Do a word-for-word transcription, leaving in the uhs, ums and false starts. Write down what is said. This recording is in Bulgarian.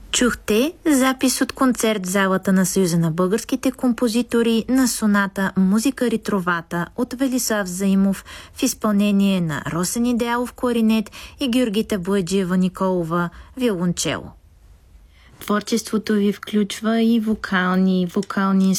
Чухте запис от концерт в залата на Съюза на българските композитори на соната "Музика ритровата" от Велислав Заимов в изпълнение на Росен Идеалов кларинет и Георгита Бояджиева Николова виолончело. Творчеството ви включва и вокални, вокални